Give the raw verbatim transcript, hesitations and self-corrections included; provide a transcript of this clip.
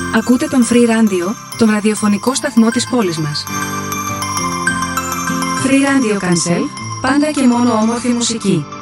Ακούτε τον Free Radio, τον ραδιοφωνικό σταθμό της πόλης μας. Free Radio Cancel, πάντα και μόνο όμορφη μουσική.